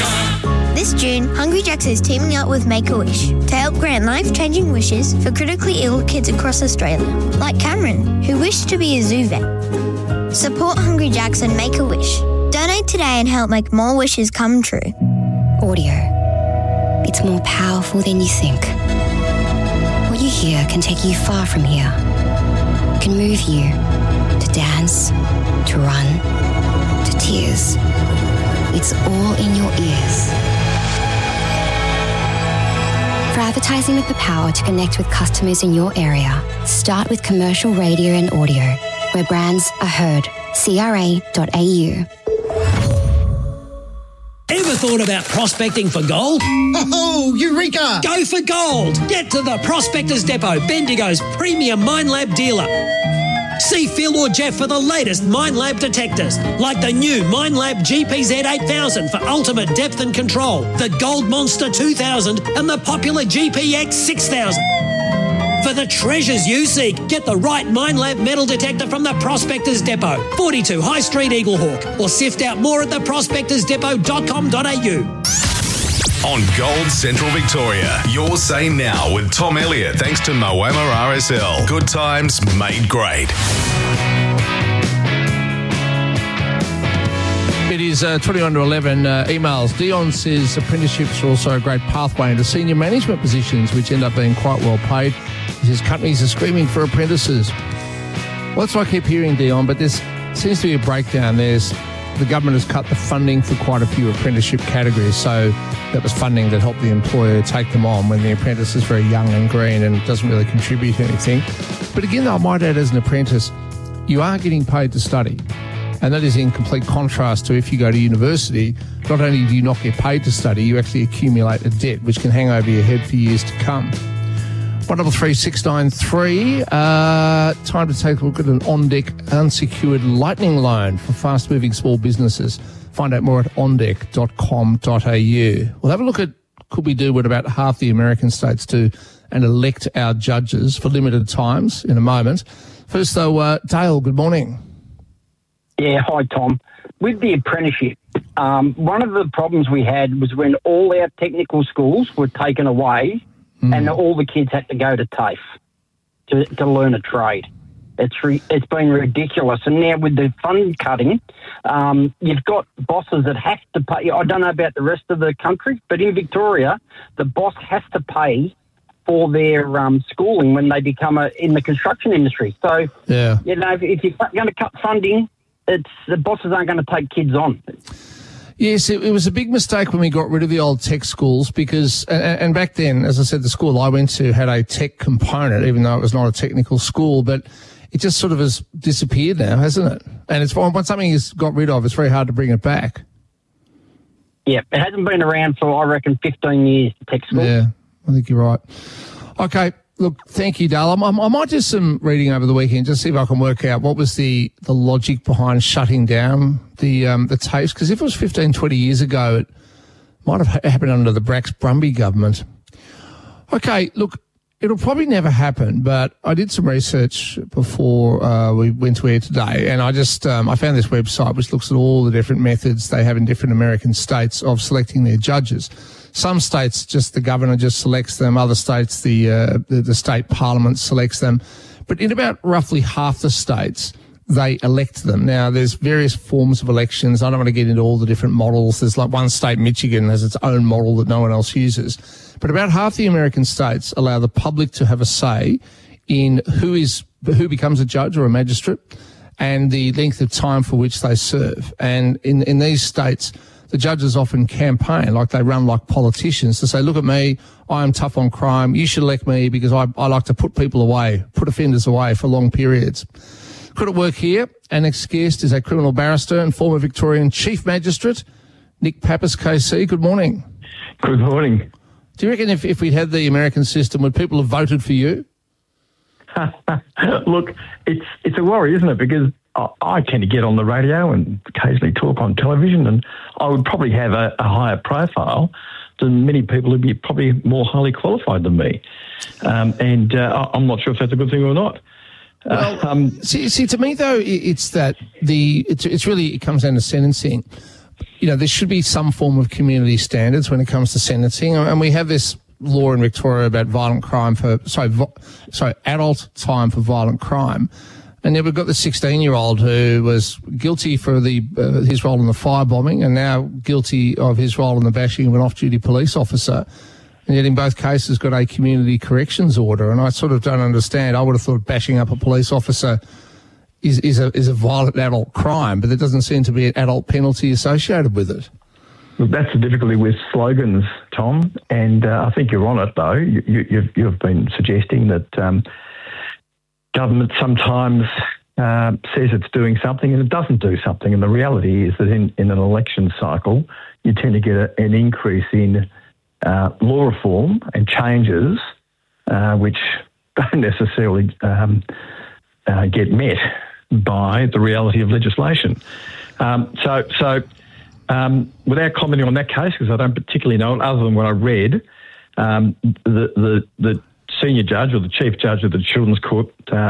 This June, Hungry Jack's is teaming up with Make-A-Wish to help grant life-changing wishes for critically ill kids across Australia, like Cameron, who wished to be a zoo vet. Support Hungry Jack's and Make-A-Wish. Donate today and help make more wishes come true. Audio. It's more powerful than you think. What you hear can take you far from here. It can move you to dance, to run, to tears. It's all in your ears. For advertising with the power to connect with customers in your area, start with commercial radio and audio, where brands are heard. CRA.au. Ever thought about prospecting for gold? Oh, Eureka! Go for gold! Get to the Prospectors Depot, Bendigo's premium Minelab dealer. See Phil or Jeff for the latest Minelab detectors, like the new Minelab GPZ 8000 for ultimate depth and control, the Gold Monster 2000 and the popular GPX 6000. For the treasures you seek, get the right Minelab metal detector from the Prospectors Depot, 42 High Street, Eaglehawk, or sift out more at theprospectorsdepot.com.au. On Gold Central Victoria, your say now with Tom Elliott, thanks to Moama RSL. Good times made great. It is 21 to 11 emails. Dion says apprenticeships are also a great pathway into senior management positions, which end up being quite well paid. He says companies are screaming for apprentices. Well, that's what I keep hearing, Dion, but there seems to be a breakdown. The government has cut the funding for quite a few apprenticeship categories, so that was funding that helped the employer take them on when the apprentice is very young and green and doesn't really contribute anything. But again, though, I might add, as an apprentice, you are getting paid to study. And that is in complete contrast to if you go to university, not only do you not get paid to study, you actually accumulate a debt which can hang over your head for years to come. 133693, time to take a look at an on-deck unsecured lightning loan for fast-moving small businesses. Find out more at ondeck.com.au. We'll have a look at could we do what about half the American states do and elect our judges for limited times in a moment. First, though, Dale, good morning. Yeah, hi, Tom. With the apprenticeship, one of the problems we had was when all our technical schools were taken away and all the kids had to go to TAFE to learn a trade. It's been ridiculous. And now with the fund cutting, you've got bosses that have to pay. I don't know about the rest of the country, but in Victoria, the boss has to pay for their schooling when they become in the construction industry. So, you know, if you're going to cut funding, the bosses aren't going to take kids on. Yes, it was a big mistake when we got rid of the old tech schools because, and back then, as I said, the school I went to had a tech component, even though it was not a technical school, but it just sort of has disappeared now, hasn't it? And it's once something is got rid of, it's very hard to bring it back. Yeah, it hasn't been around for, I reckon, 15 years, the tech school. Yeah, I think you're right. Okay, look, thank you, Dale. I might do some reading over the weekend, just see if I can work out what was the logic behind shutting down the TAFEs, because if it was 15, 20 years ago, it might have happened under the Brax-Brumby government. Okay, look, it'll probably never happen, but I did some research before we went to air today, and I just I found this website which looks at all the different methods they have in different American states of selecting their judges. Some states, just the governor just selects them. Other states, the state parliament selects them. But in about roughly half the states, they elect them. Now, there's various forms of elections. I don't want to get into all the different models. There's like one state, Michigan, has its own model that no one else uses. But about half the American states allow the public to have a say in who becomes a judge or a magistrate and the length of time for which they serve. And in these states, the judges often campaign, like they run like politicians, to say, look at me, I am tough on crime, you should elect me because I like to put people away, put offenders away for long periods. Could it work here? Our next guest is a criminal barrister and former Victorian Chief Magistrate, Nick Pappas, KC. Good morning. Good morning. Do you reckon if we'd had the American system, would people have voted for you? Look, it's a worry, isn't it? Because I tend to get on the radio and occasionally talk on television, and I would probably have a higher profile than many people who'd be probably more highly qualified than me. And I'm not sure if that's a good thing or not. Well, see, to me though, it's that it comes down to sentencing. there should be some form of community standards when it comes to sentencing, and we have this law in Victoria about adult time for violent crime. And then we've got the 16-year-old who was guilty for his role in the firebombing and now guilty of his role in the bashing of an off-duty police officer. And yet in both cases got a community corrections order. And I sort of don't understand. I would have thought bashing up a police officer is a violent adult crime, but there doesn't seem to be an adult penalty associated with it. Well, that's the difficulty with slogans, Tom, and I think you're on it, though. You've been suggesting that government sometimes says it's doing something and it doesn't do something, and the reality is that in an election cycle, you tend to get an increase in law reform and changes which don't necessarily get met by the reality of legislation. Without commenting on that case, because I don't particularly know it, other than what I read, the senior judge or the chief judge of the Children's Court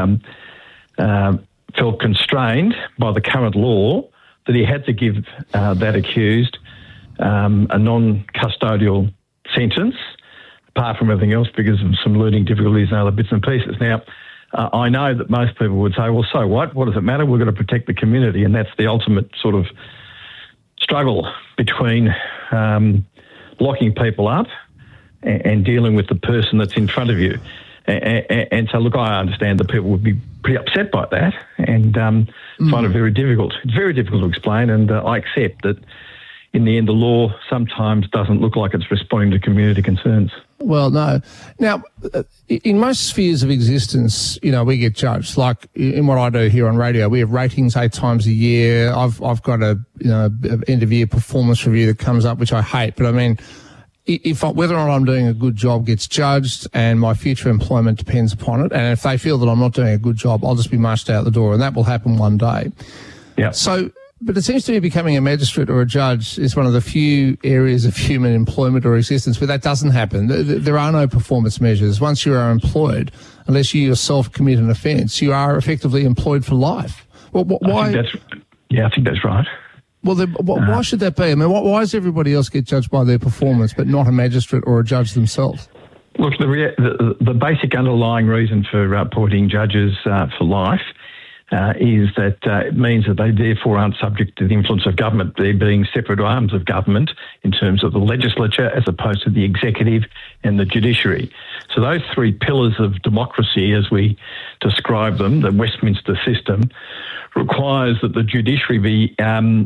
felt constrained by the current law that he had to give that accused a non-custodial sentence, apart from everything else, because of some learning difficulties and other bits and pieces. Now, I know that most people would say, well, so what? What does it matter? We're going to protect the community, and that's the ultimate sort of struggle between locking people up and dealing with the person that's in front of you. And so, look, I understand that people would be pretty upset by that and find it very difficult. It's very difficult to explain, and I accept that in the end the law sometimes doesn't look like it's responding to community concerns. Well, no. Now, in most spheres of existence, we get judged. Like in what I do here on radio, we have ratings 8 times a year. I've got a end of year performance review that comes up, which I hate. But I mean, whether or not I'm doing a good job gets judged, and my future employment depends upon it. And if they feel that I'm not doing a good job, I'll just be marched out the door, and that will happen one day. Yeah. So. But it seems to me becoming a magistrate or a judge is one of the few areas of human employment or existence where that doesn't happen. There are no performance measures. Once you are employed, unless you yourself commit an offence, you are effectively employed for life. Well, why? I think that's right. Well, why should that be? I mean, why does everybody else get judged by their performance but not a magistrate or a judge themselves? Look, the basic underlying reason for appointing judges for life is that it means that they therefore aren't subject to the influence of government. They're being separate arms of government in terms of the legislature as opposed to the executive and the judiciary. So those 3 pillars of democracy, as we describe them, the Westminster system, requires that the judiciary be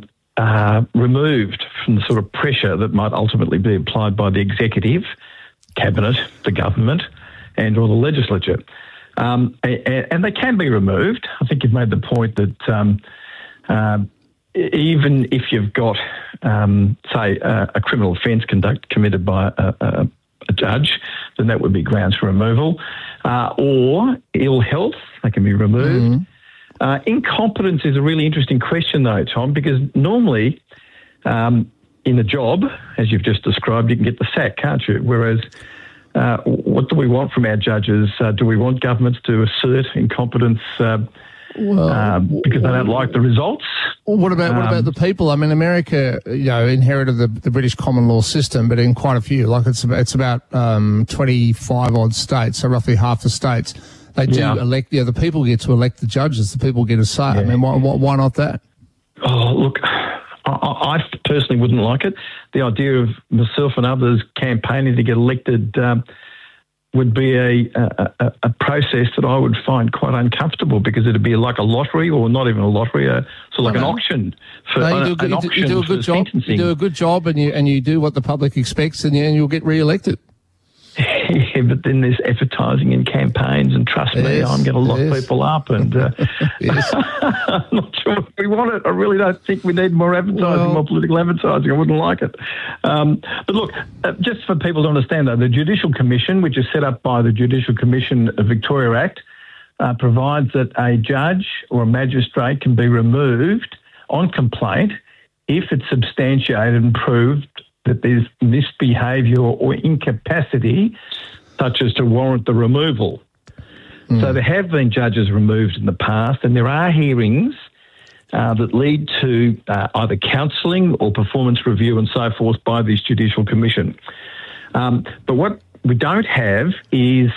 removed from the sort of pressure that might ultimately be applied by the executive, cabinet, the government, and or the legislature. And they can be removed. I think you've made the point that even if you've got, say, a criminal offence committed by a judge, then that would be grounds for removal. Or ill health, they can be removed. Incompetence is a really interesting question, though, Tom, because normally in a job, as you've just described, you can get the sack, can't you? Whereas what do we want from our judges? Do we want governments to assert incompetence because they don't like the results? Well, what about the people? I mean, America, inherited the British common law system, but in quite a few, like it's about 25 odd states, so roughly half the states, they do elect. The people get to elect the judges. The people get a say. Yeah. I mean, why not that? Oh, look. I personally wouldn't like it. The idea of myself and others campaigning to get elected would be a process that I would find quite uncomfortable, because it'd be like a lottery, or not even a lottery, an auction for sentencing. You do a good job. You do a good job, and you do what the public expects, and you'll get re-elected. Yeah, but then there's advertising and campaigns, and trust me, I'm going to lock people up, and I'm not sure if we want it. I really don't think we need more advertising, more political advertising. I wouldn't like it. But look, just for people to understand, though, the Judicial Commission, which is set up by the Judicial Commission of Victoria Act, provides that a judge or a magistrate can be removed on complaint if it's substantiated and proved that there's misbehaviour or incapacity such as to warrant the removal. So there have been judges removed in the past, and there are hearings that lead to either counselling or performance review and so forth by this Judicial Commission. But what we don't have is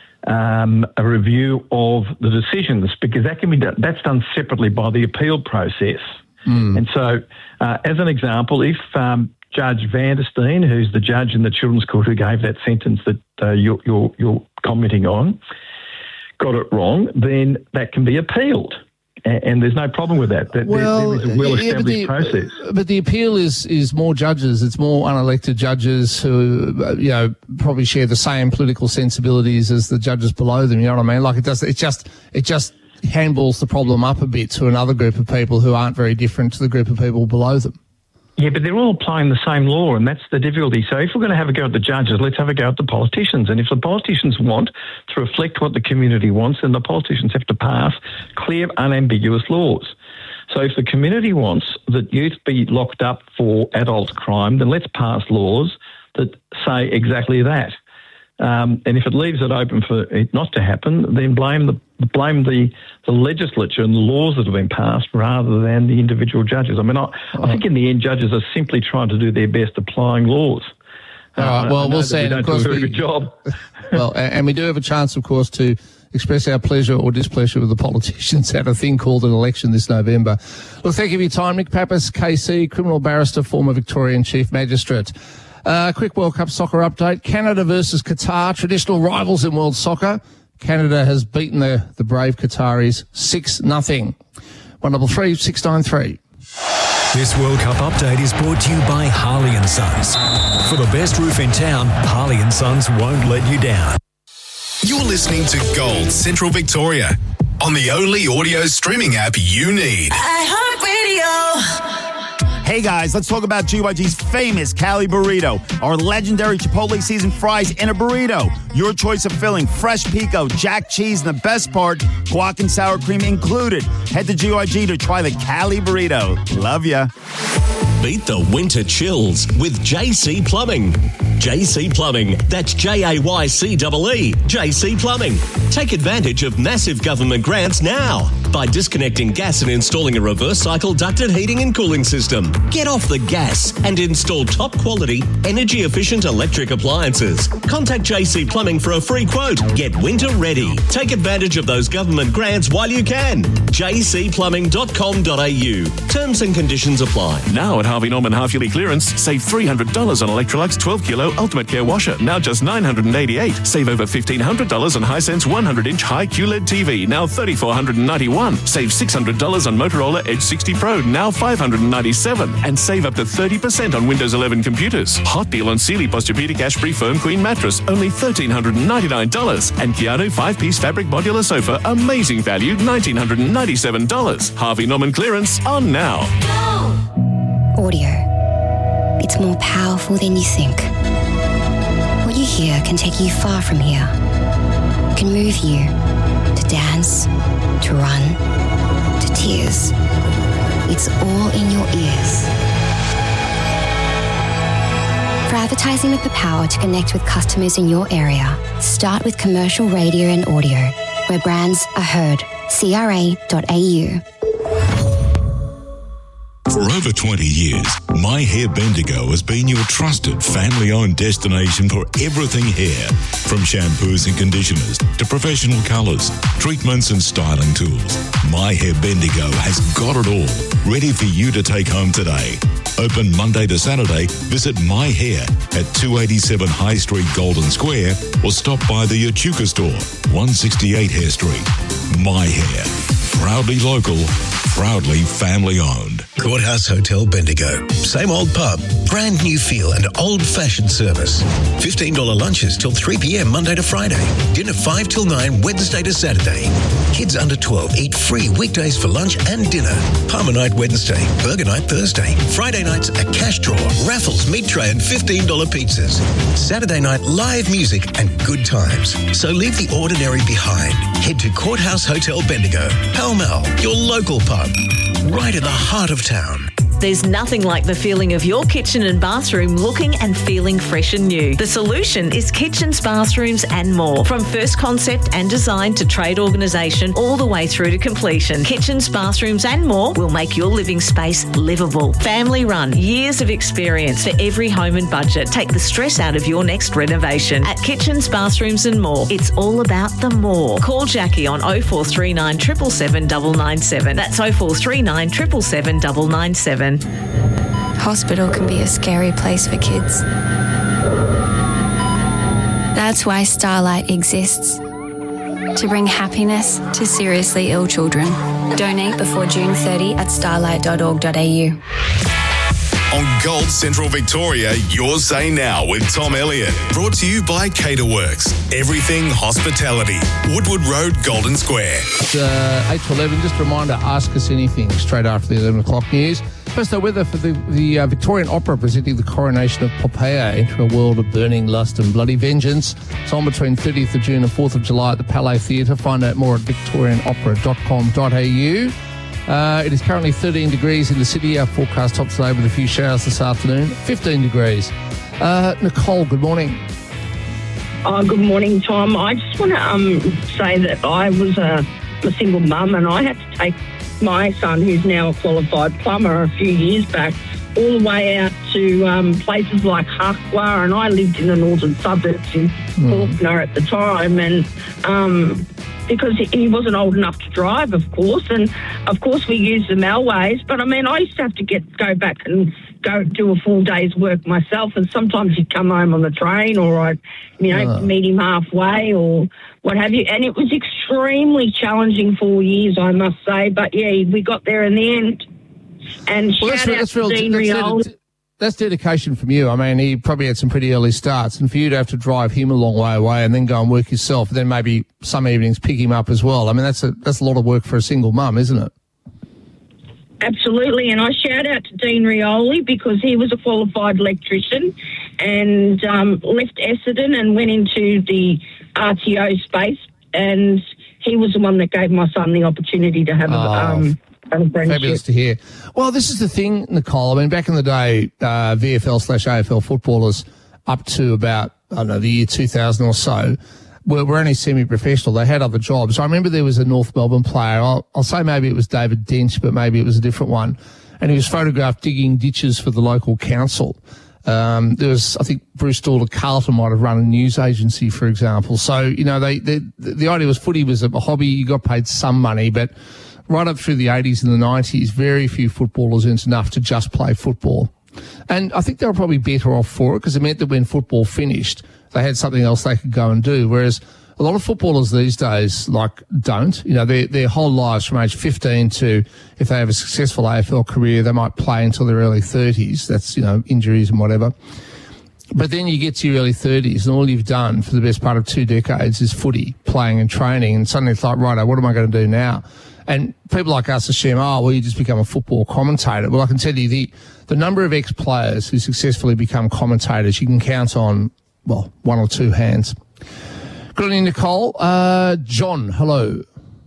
a review of the decisions, because that can be done, that's done separately by the appeal process. And so, as an example, if Judge Vandersteen, who's the judge in the Children's Court who gave that sentence that you're commenting on, got it wrong, then that can be appealed. And there's no problem with that. There is a well-established process. But the appeal is more judges. It's more unelected judges who, probably share the same political sensibilities as the judges below them. You know what I mean? Like it just handballs the problem up a bit to another group of people who aren't very different to the group of people below them. Yeah, but they're all applying the same law, and that's the difficulty. So if we're going to have a go at the judges, let's have a go at the politicians. And if the politicians want to reflect what the community wants, then the politicians have to pass clear, unambiguous laws. So if the community wants that youth be locked up for adult crime, then let's pass laws that say exactly that. And if it leaves it open for it not to happen, then blame the legislature and the laws that have been passed rather than the individual judges. I mean, I think in the end, judges are simply trying to do their best applying laws. Well, we'll see. We don't do a very good job. Well, and we do have a chance, of course, to express our pleasure or displeasure with the politicians at a thing called an election this November. Look, thank you for your time, Nick Pappas, KC, criminal barrister, former Victorian Chief Magistrate. Quick World Cup soccer update. Canada versus Qatar, traditional rivals in world soccer. Canada has beaten the brave Qataris 6-0. 133 693. This World Cup update is brought to you by Harley & Sons. For the best roof in town, Harley & Sons won't let you down. You're listening to Gold Central Victoria on the only audio streaming app you need. iHeartRadio. Hey guys, let's talk about GYG's famous Cali Burrito, our legendary Chipotle seasoned fries in a burrito. Your choice of filling, fresh pico, jack cheese, and the best part, guac and sour cream included. Head to GYG to try the Cali Burrito. Love ya. Beat the winter chills with JC Plumbing. JC Plumbing, that's Jaycee. JC Plumbing. Take advantage of massive government grants now by disconnecting gas and installing a reverse cycle ducted heating and cooling system. Get off the gas and install top quality, energy efficient electric appliances. Contact JC Plumbing for a free quote. Get winter ready. Take advantage of those government grants while you can. jcplumbing.com.au. Terms and conditions apply. Now at Harvey Norman half-yearly clearance, save $300 on Electrolux 12-kilo Ultimate Care washer, now just $988. Save over $1,500 on Hisense 100-inch high QLED TV, now $3,491. Save $600 on Motorola Edge 60 Pro, now $597. And save up to 30% on Windows 11 computers. Hot deal on Sealy Posturepedic Ash-Free Firm Queen mattress, only $1,399. And Keanu 5-piece fabric modular sofa, amazing value, $1,997. Harvey Norman clearance on now. Audio. It's more powerful than you think. What you hear can take you far from here. It can move you to dance, to run, to tears. It's all in your ears. For advertising with the power to connect with customers in your area, start with commercial radio and audio, where brands are heard. CRA.au. For over 20 years, My Hair Bendigo has been your trusted family-owned destination for everything hair. From shampoos and conditioners to professional colours, treatments and styling tools. My Hair Bendigo has got it all, ready for you to take home today. Open Monday to Saturday, visit My Hair at 287 High Street, Golden Square, or stop by the Echuca store, 168 Hare Street. My Hair. Proudly local, proudly family-owned. Courthouse Hotel Bendigo. Same old pub, brand new feel and old-fashioned service. $15 lunches till 3 p.m. Monday to Friday. Dinner 5 till 9 Wednesday to Saturday. Kids under 12 eat free weekdays for lunch and dinner. Palmer night Wednesday, burger night Thursday. Friday nights a cash draw, raffles, meat tray and $15 pizzas. Saturday night live music and good times. So leave the ordinary behind. Head to Courthouse Hotel Bendigo, Pall Mall, your local pub, right in the heart of town. There's nothing like the feeling of your kitchen and bathroom looking and feeling fresh and new. The solution is Kitchens, Bathrooms and More. From first concept and design to trade organisation all the way through to completion, Kitchens, Bathrooms and More will make your living space livable. Family run, years of experience for every home and budget. Take the stress out of your next renovation. At Kitchens, Bathrooms and More, it's all about the more. Call Jackie on 0439 777 997. That's 0439 777 997. Hospital can be a scary place for kids. That's why Starlight exists. To bring happiness to seriously ill children. Donate before June 30 at starlight.org.au. On Gold Central Victoria, Your Say Now with Tom Elliott. Brought to you by Caterworks. Everything hospitality. Woodward Road, Golden Square. It's 8 to 11. Just a reminder, ask us anything straight after the 11 o'clock news. First, the weather for the Victorian Opera presenting the coronation of Poppaea into a world of burning lust and bloody vengeance. It's on between 30th of June and 4th of July at the Palais Theatre. Find out more at victorianopera.com.au. It is currently 13 degrees in the city. Our forecast tops today with a few showers this afternoon. 15 degrees. Nicole, good morning. Good morning, Tom. I just want to say that I was a single mum and I had to take my son, who's now a qualified plumber, a few years back, all the way out to places like Haqua, and I lived in the northern suburbs in Faulkner at the time, and because he wasn't old enough to drive, of course, and of course we used the Melways, but I mean, I used to have to go back and go do a full day's work myself, and sometimes he'd come home on the train, or I'd, meet him halfway or what have you, and it was extremely challenging 4 years, I must say, but yeah, we got there in the end. And shout out to Dean Rioli. That's dedication from you. I mean, he probably had some pretty early starts, and for you to have to drive him a long way away and then go and work yourself, and then maybe some evenings pick him up as well. I mean, that's a lot of work for a single mum, isn't it? Absolutely, and I shout out to Dean Rioli because he was a qualified electrician and left Essendon and went into the RTO space, and he was the one that gave my son the opportunity to have fabulous to hear. Well, this is the thing, Nicole. I mean, back in the day, VFL/AFL footballers up to about, I don't know, the year 2000 or so were only semi-professional. They had other jobs. I remember there was a North Melbourne player. I'll say maybe it was David Dench, but maybe it was a different one. And he was photographed digging ditches for the local council. There was, I think, Bruce Dawler Carlton might have run a news agency, for example. So, the idea was footy was a hobby. You got paid some money, but right up through the 80s and the 90s, very few footballers earned enough to just play football. And I think they were probably better off for it because it meant that when football finished, they had something else they could go and do. Whereas a lot of footballers these days, don't. Their whole lives from age 15 to, if they have a successful AFL career, they might play until their early 30s. That's, injuries and whatever. But then you get to your early 30s and all you've done for the best part of 2 decades is footy, playing and training. And suddenly it's like, righto, what am I going to do now? And people like us assume, you just become a football commentator. Well, I can tell you the number of ex-players who successfully become commentators, you can count on, one or two hands. Good evening, Nicole. John, hello.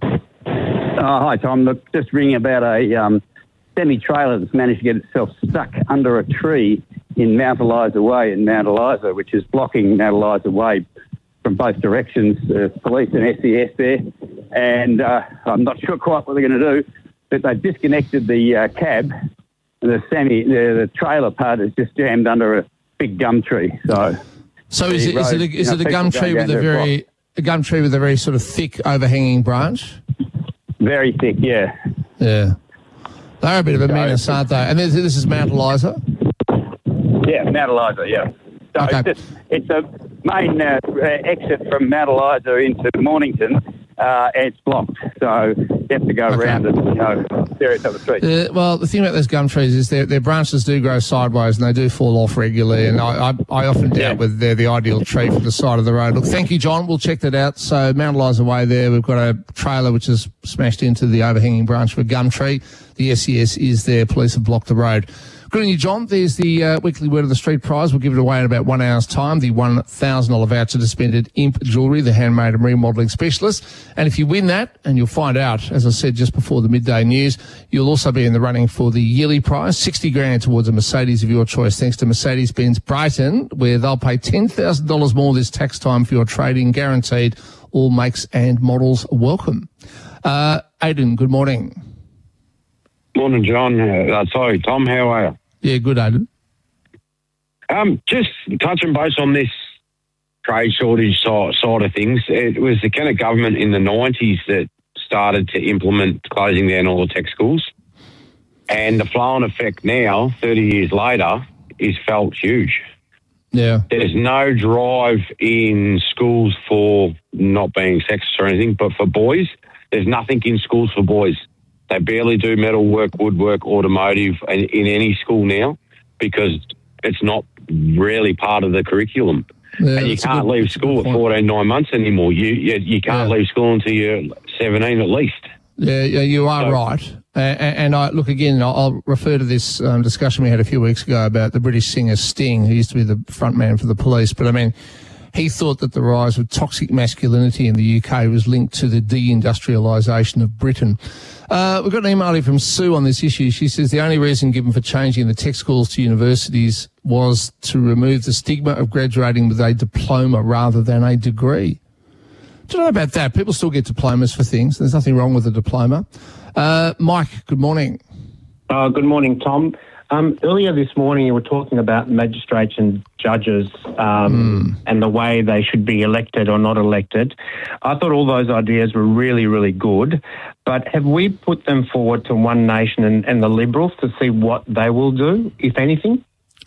Hi, Tom. Look, just ringing about a semi-trailer that's managed to get itself stuck under a tree in Mount Eliza Way in Mount Eliza, which is blocking Mount Eliza Way from both directions, police and SES there. And I'm not sure quite what they're going to do, but they've disconnected the cab, and the trailer part is just jammed under a big gum tree. So is it a gum tree with a gum tree with a very sort of thick overhanging branch? Very thick, yeah. Yeah. They're a bit of a menace, aren't they? And this is Mount Eliza? Yeah, Mount Eliza, yeah. So okay. It's a main exit from Mount Eliza into Mornington. It's blocked, so you have to go around and various other streets. Well, the thing about those gum trees is their branches do grow sideways and they do fall off regularly, and I often doubt whether they're the ideal tree for the side of the road. Look, thank you, John. We'll check that out. So Mount Eliza Way there, we've got a trailer which is smashed into the overhanging branch of a gum tree. The SES is there. Police have blocked the road. Good on you, John. There's the weekly Word of the Street prize. We'll give it away in about 1 hour's time. The $1,000 voucher to spend at Imp Jewellery, the handmade and remodelling specialist. And if you win that, and you'll find out, as I said just before the midday news, you'll also be in the running for the yearly prize, $60,000 towards a Mercedes of your choice, thanks to Mercedes-Benz Brighton, where they'll pay $10,000 more this tax time for your trading, guaranteed. All makes and models welcome. Aidan, good morning. Morning, John. Sorry, Tom. How are you? Yeah, good, Aidan. Just touching base on this trade shortage side of things. It was the Kennett government in the 90s that started to implement closing down all the tech schools. And the flow-on effect now, 30 years later, is felt huge. Yeah. There's no drive in schools for not being sexist or anything, but for boys, there's nothing in schools for boys. They barely do metalwork, woodwork, automotive in any school now because it's not really part of the curriculum. Yeah, and you can't leave school at 9 months anymore. You can't leave school until you're 17 at least. Yeah, you are right. And I look again, I'll refer to this discussion we had a few weeks ago about the British singer Sting, who used to be the front man for the Police. But I mean, he thought that the rise of toxic masculinity in the UK was linked to the deindustrialisation of Britain. We've got an email here from Sue on this issue. She says the only reason given for changing the tech schools to universities was to remove the stigma of graduating with a diploma rather than a degree. Do you know about that? People still get diplomas for things. There's nothing wrong with a diploma. Mike, good morning. Good morning, Tom. Earlier this morning you were talking about magistrates and judges and the way they should be elected or not elected. I thought all those ideas were really, really good, but have we put them forward to One Nation and the Liberals to see what they will do, if anything?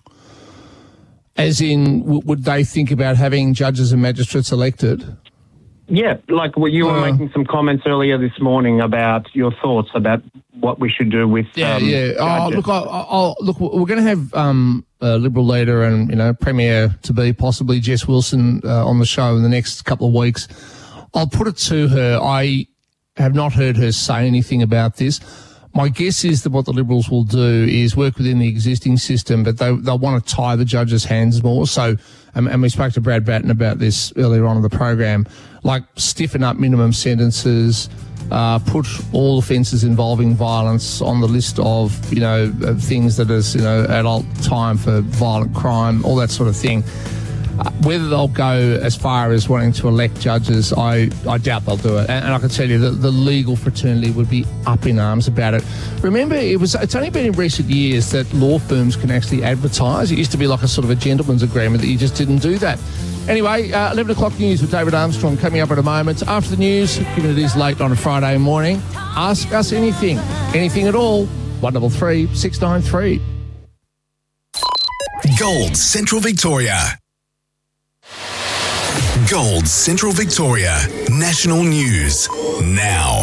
As in, would they think about having judges and magistrates elected? Yeah, like you were making some comments earlier this morning about your thoughts about what we should do with judges. Look, we're going to have a Liberal leader and Premier to be possibly Jess Wilson on the show in the next couple of weeks. I'll put it to her. I have not heard her say anything about this. My guess is that what the Liberals will do is work within the existing system, but they'll want to tie the judges' hands more. So, and we spoke to Brad Batten about this earlier on in the program, like stiffen up minimum sentences, put all offences involving violence on the list of, things that is, adult time for violent crime, all that sort of thing. Whether they'll go as far as wanting to elect judges, I doubt they'll do it. And I can tell you that the legal fraternity would be up in arms about it. Remember, it's only been in recent years that law firms can actually advertise. It used to be like a sort of a gentleman's agreement that you just didn't do that. Anyway, 11 o'clock news with David Armstrong coming up in a moment. After the news, given it is late on a Friday morning, ask us anything at all. 133 693. Gold Central Victoria. Gold Central Victoria. National news now.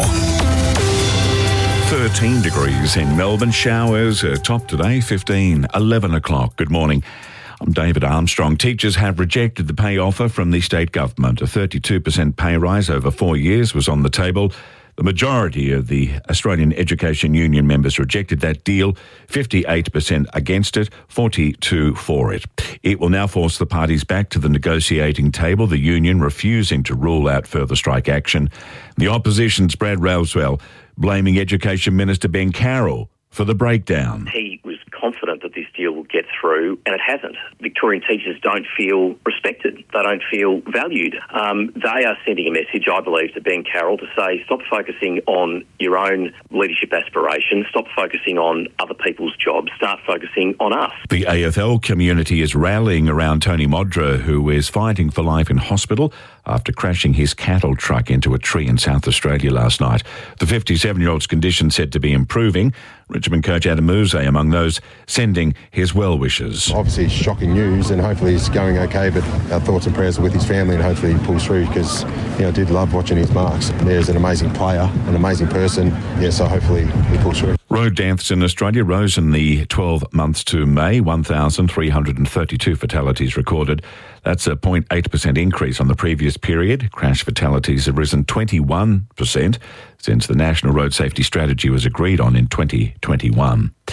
13 degrees in Melbourne. Showers top today, 11 o'clock. Good morning. I'm David Armstrong. Teachers have rejected the pay offer from the state government. A 32% pay rise over 4 years was on the table. The majority of the Australian Education Union members rejected that deal, 58% against it, 42% for it. It will now force the parties back to the negotiating table, the union refusing to rule out further strike action. The opposition's Brad Rowswell blaming Education Minister Ben Carroll for the breakdown. He was confident that this deal will get through, and it hasn't. Victorian teachers don't feel respected. They don't feel valued. They are sending a message, I believe, to Ben Carroll to say, stop focusing on your own leadership aspirations, stop focusing on other people's jobs, start focusing on us. The AFL community is rallying around Tony Modra, who is fighting for life in hospital after crashing his cattle truck into a tree in South Australia last night. The 57-year-old's condition said to be improving. Richmond coach Adam Muse among those sending his well wishes. Obviously shocking news, and hopefully he's going okay, but our thoughts and prayers are with his family, and hopefully he pulls through, because I did love watching his marks. There's an amazing player, an amazing person, so hopefully he pulls through. Road deaths in Australia rose in the 12 months to May, 1,332 fatalities recorded. That's a 0.8% increase on the previous period. Crash fatalities have risen 21% since the National Road Safety Strategy was agreed on in 2021.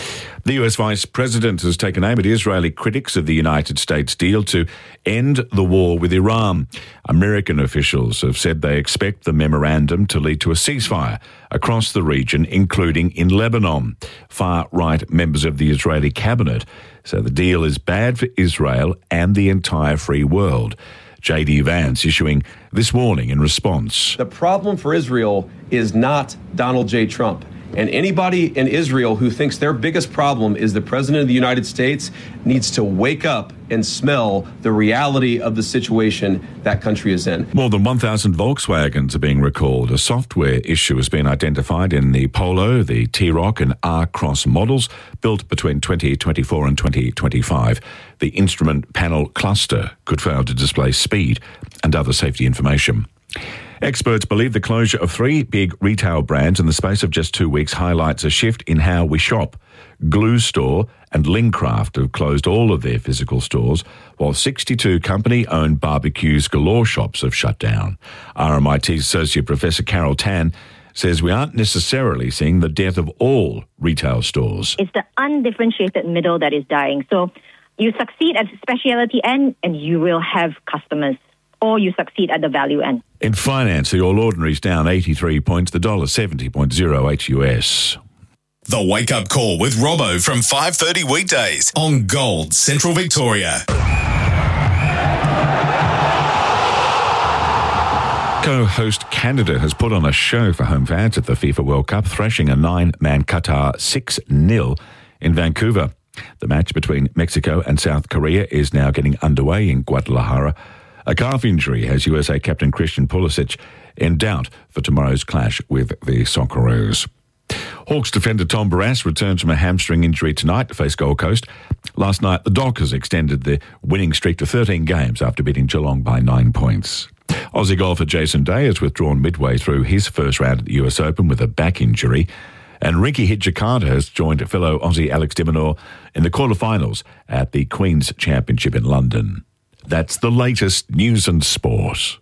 The US Vice President has taken aim at Israeli critics of the United States deal to end the war with Iran. American officials have said they expect the memorandum to lead to a ceasefire across the region, including in Lebanon. Far-right members of the Israeli cabinet say the deal is bad for Israel and the entire free world. J.D. Vance issuing this warning in response. The problem for Israel is not Donald J. Trump. And anybody in Israel who thinks their biggest problem is the President of the United States needs to wake up and smell the reality of the situation that country is in. More than 1,000 Volkswagens are being recalled. A software issue has been identified in the Polo, the T-Roc and R-Cross models built between 2024 and 2025. The instrument panel cluster could fail to display speed and other safety information. Experts believe the closure of 3 big retail brands in the space of just 2 weeks highlights a shift in how we shop. Glue Store and Lincraft have closed all of their physical stores, while 62 company-owned barbecues galore shops have shut down. RMIT Associate Professor Carol Tan says we aren't necessarily seeing the death of all retail stores. It's the undifferentiated middle that is dying. So you succeed at the specialty end and you will have customers, or you succeed at the value end. In finance, the All Ordinary's down 83 points, the $70.08 US. The Wake Up Call with Robbo from 5:30 weekdays on Gold Central Victoria. Co-host Canada has put on a show for home fans at the FIFA World Cup, thrashing a 9-man Qatar 6-0 in Vancouver. The match between Mexico and South Korea is now getting underway in Guadalajara. A calf injury has USA captain Christian Pulisic in doubt for tomorrow's clash with the Socceroos. Hawks defender Tom Barrass returns from a hamstring injury tonight to face Gold Coast. Last night, the Dockers extended the winning streak to 13 games after beating Geelong by 9 points. Aussie golfer Jason Day has withdrawn midway through his first round at the US Open with a back injury. And Rinky Hijikata has joined fellow Aussie Alex de Minaur in the quarterfinals at the Queen's Championship in London. That's the latest news and sport.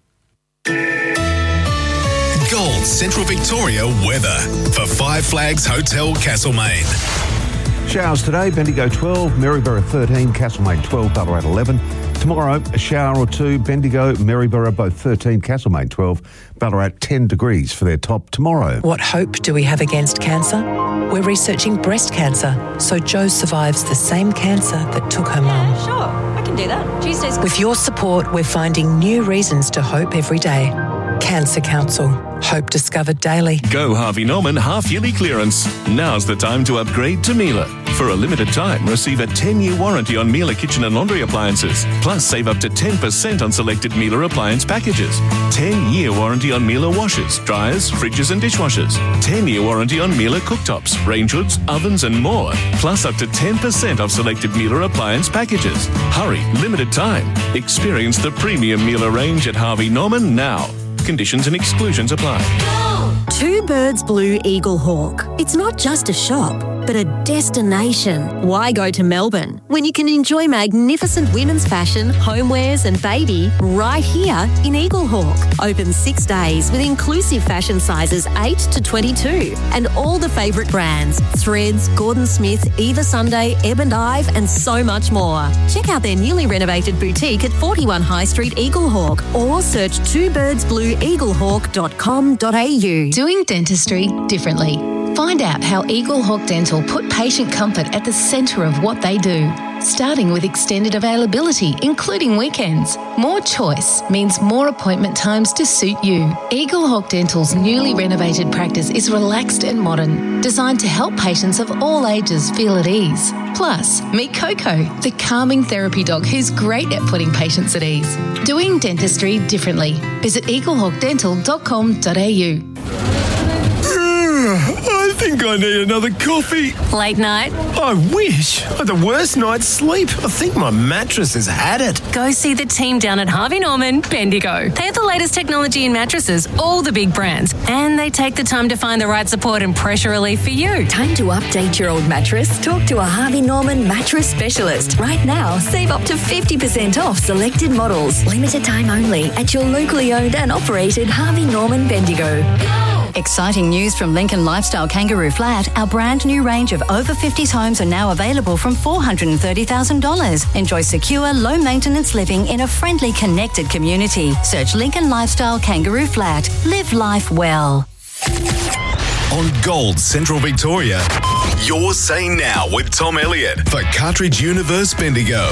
Gold Central Victoria weather for Five Flags Hotel Castlemaine. Showers today, Bendigo 12, Maryborough 13, Castlemaine 12, Ballarat 11. Tomorrow, a shower or two, Bendigo, Maryborough both 13, Castlemaine 12, Ballarat 10 degrees for their top tomorrow. What hope do we have against cancer? We're researching breast cancer, so Jo survives the same cancer that took her mum. Sure, I can do that. Tuesdays. With your support, we're finding new reasons to hope every day. Cancer Council. Hope discovered daily. Go Harvey Norman half-yearly clearance. Now's the time to upgrade to Miele. For a limited time, receive a 10-year warranty on Miele kitchen and laundry appliances. Plus, save up to 10% on selected Miele appliance packages. 10-year warranty on Miele washers, dryers, fridges and dishwashers. 10-year warranty on Miele cooktops, range hoods, ovens and more. Plus, up to 10% off selected Miele appliance packages. Hurry, limited time. Experience the premium Miele range at Harvey Norman now. Conditions and exclusions apply. Two Birds Blue Eagle Hawk. It's not just a shop, but a destination. Why go to Melbourne when you can enjoy magnificent women's fashion, homewares and baby right here in Eagle Hawk? Open 6 days with inclusive fashion sizes 8 to 22 and all the favourite brands, Threads, Gordon Smith, Eva Sunday, Ebb and Ive and so much more. Check out their newly renovated boutique at 41 High Street, Eagle Hawk, or search twobirdsblueeaglehawk.com.au. Doing dentistry differently. Find out how Eagle Hawk Dental put patient comfort at the centre of what they do. Starting with extended availability, including weekends. More choice means more appointment times to suit you. Eagle Hawk Dental's newly renovated practice is relaxed and modern, designed to help patients of all ages feel at ease. Plus, meet Coco, the calming therapy dog who's great at putting patients at ease. Doing dentistry differently. Visit eaglehawkdental.com.au. I think I need another coffee. Late night? I wish. I had the worst night's sleep. I think my mattress has had it. Go see the team down at Harvey Norman, Bendigo. They have the latest technology in mattresses, all the big brands, and they take the time to find the right support and pressure relief for you. Time to update your old mattress? Talk to a Harvey Norman mattress specialist. Right now, save up to 50% off selected models. Limited time only at your locally owned and operated Harvey Norman Bendigo. Exciting news from Lincoln Lifestyle Kangaroo Flat. Our brand new range of over 50s homes are now available from $430,000. Enjoy secure, low maintenance living in a friendly, connected community. Search Lincoln Lifestyle Kangaroo Flat. Live life well. On Gold Central Victoria, Your Say Now with Tom Elliott for Cartridge Universe Bendigo.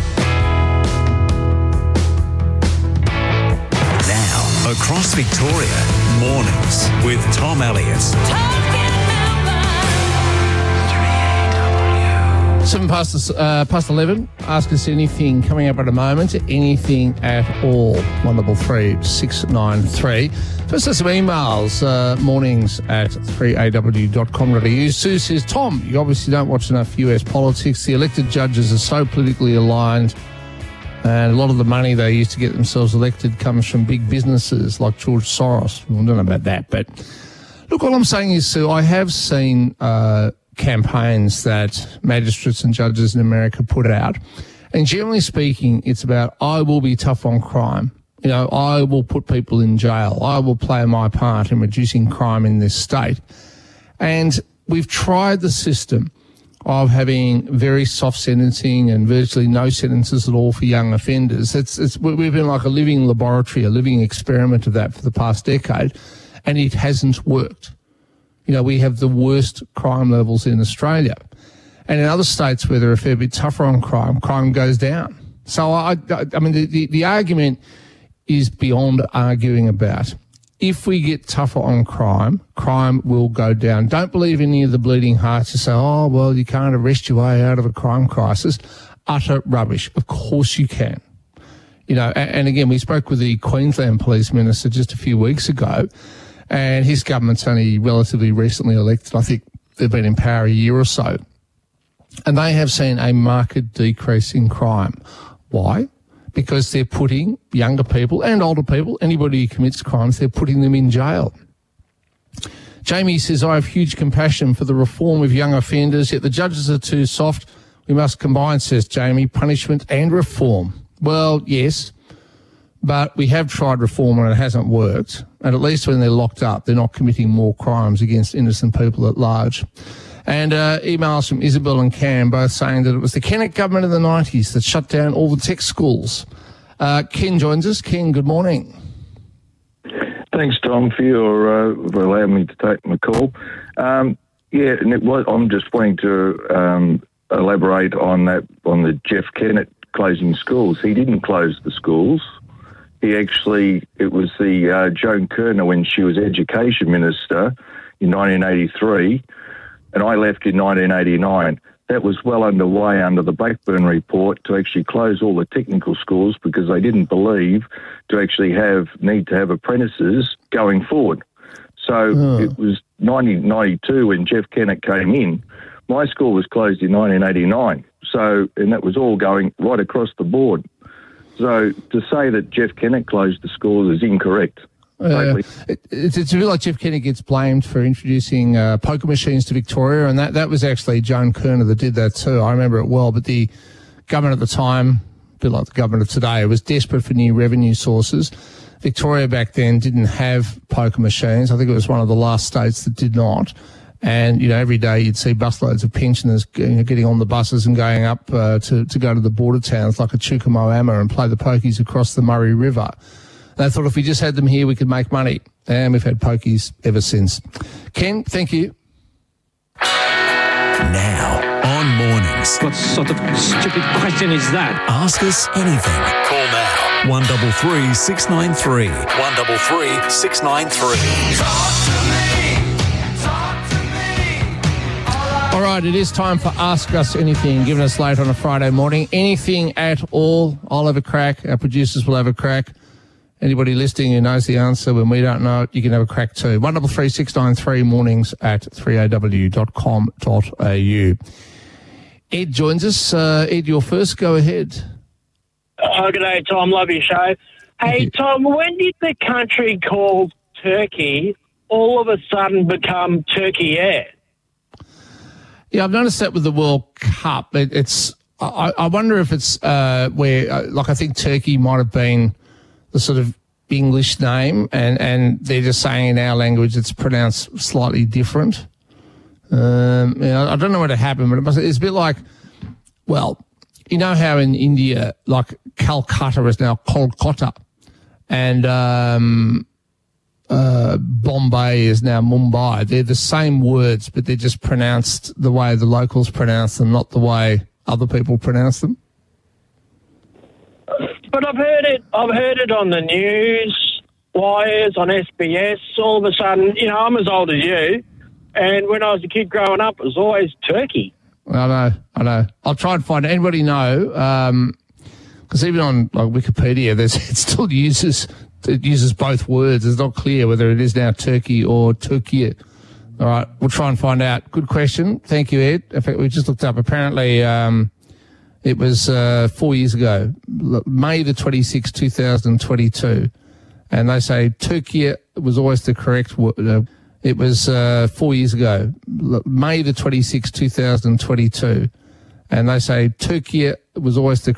Now, across Victoria, mornings with Tom Elliott. 7 past 11. Ask us anything coming up at a moment. Anything at all. 133 693. First, some emails. Mornings at 3aw.com.au. Sue says, Tom, you obviously don't watch enough US politics. The elected judges are so politically aligned, and a lot of the money they use to get themselves elected comes from big businesses like George Soros. Well, I don't know about that, but look, all I'm saying is, Sue, I have seen campaigns that magistrates and judges in America put out. And generally speaking, it's about, I will be tough on crime. You know, I will put people in jail. I will play my part in reducing crime in this state. And we've tried the system of having very soft sentencing and virtually no sentences at all for young offenders. We've been like a living laboratory, a living experiment of that for the past decade, and it hasn't worked. You know, we have the worst crime levels in Australia. And in other states where they're a fair bit tougher on crime, crime goes down. So, I mean, the argument is beyond arguing about. If we get tougher on crime, crime will go down. Don't believe any of the bleeding hearts who say, oh, well, you can't arrest your way out of a crime crisis. Utter rubbish. Of course you can. You know, and again, we spoke with the Queensland Police Minister just a few weeks ago, and his government's only relatively recently elected. I think they've been in power a year or so. And they have seen a marked decrease in crime. Why? Because they're putting younger people and older people, anybody who commits crimes, they're putting them in jail. Jamie says, I have huge compassion for the reform of young offenders, yet the judges are too soft. We must combine, says Jamie, punishment and reform. Well, yes, but we have tried reform and it hasn't worked. And at least when they're locked up, they're not committing more crimes against innocent people at large. And emails from Isabel and Cam both saying that it was the Kennett government in the 90s that shut down all the tech schools. Ken joins us. Ken, good morning. Thanks, Tom, for allowing me to take my call. And I'm just wanting to elaborate on the Jeff Kennett closing schools. He didn't close the schools. It was the Joan Kirner when she was Education Minister in 1983, and I left in 1989. That was well underway under the Blackburn report to actually close all the technical schools because they didn't believe to actually need to have apprentices going forward. So It was 1992 when Jeff Kennett came in. My school was closed in 1989. And that was all going right across the board. So to say that Jeff Kennett closed the schools is incorrect. It's a bit like Jeff Kennett gets blamed for introducing poker machines to Victoria, and that was actually Joan Kirner that did that too. I remember it well, but the government at the time, a bit like the government of today, was desperate for new revenue sources. Victoria back then didn't have poker machines. I think it was one of the last states that did not. And, you know, every day you'd see busloads of pensioners getting on the buses and going up to go to the border towns like a Chukamoama and play the pokies across the Murray River. They thought if we just had them here, we could make money. And we've had pokies ever since. Ken, thank you. Now, on mornings. What sort of stupid question is that? Ask us anything. Call now. 133 693. 133 693. Talk to me. All right, it is time for Ask Us Anything, given us late on a Friday morning. Anything at all, I'll have a crack. Our producers will have a crack. Anybody listening who knows the answer when we don't know it, you can have a crack too. 133 693 mornings at 3aw.com.au. Ed joins us. Ed, you're first. Go ahead. Oh, good day, Tom. Love your show. Hey, Tom, when did the country called Turkey all of a sudden become Turkey Air? Yeah, I've noticed that with the World Cup. I wonder if it's where, like, I think Turkey might have been the sort of English name, and they're just saying in our language it's pronounced slightly different. I don't know what happened, but it's a bit like, well, you know how in India, like Calcutta is now Kolkata, and Bombay is now Mumbai. They're the same words, but they're just pronounced the way the locals pronounce them, not the way other people pronounce them. But I've heard it on the news, wires, on SBS. All of a sudden, I'm as old as you, and when I was a kid growing up, it was always turkey. I know. I'll try and find anybody know, because even on Wikipedia, it still uses both words. It's not clear whether it is now Turkey or Turkey. All right, we'll try and find out. Good question. Thank you, Ed. In fact, we just looked up. Apparently, it was 4 years ago, May the 26th, 2022. And they say Turkey was always the correct word. It was 4 years ago, May the 26th, 2022. And they say Turkey was always the